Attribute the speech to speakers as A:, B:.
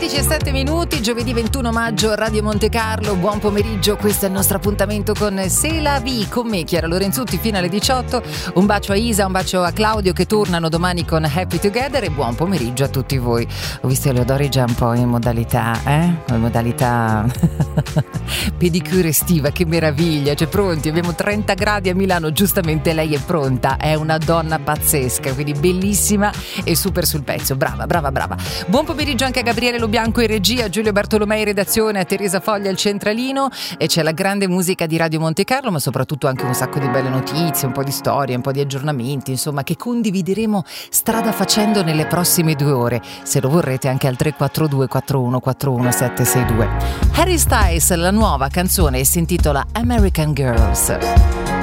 A: 16:07, giovedì 21 maggio, Radio Monte Carlo. Buon pomeriggio, questo è il nostro appuntamento con C'est la vie, con me Chiara Lorenzutti fino alle 18. Un bacio a Isa, un bacio a Claudio che tornano domani con Happy Together e buon pomeriggio a tutti voi. Ho visto Eleodori già un po' in modalità pedicure estiva, che meraviglia, cioè pronti, abbiamo 30 gradi a Milano, giustamente lei è pronta, è una donna pazzesca, quindi bellissima e super sul pezzo, brava. Buon pomeriggio anche a Gabriele Lo Bianco in regia, a Giulio Bartolomei in redazione, a Teresa Foglia al centralino, e c'è la grande musica di Radio Monte Carlo, ma soprattutto anche un sacco di belle notizie, un po' di storie, un po' di aggiornamenti, insomma, che condivideremo strada facendo nelle prossime 2 ore, se lo vorrete anche al 342 41 41 762. Harry Styles, la nuova canzone si intitola American Girls.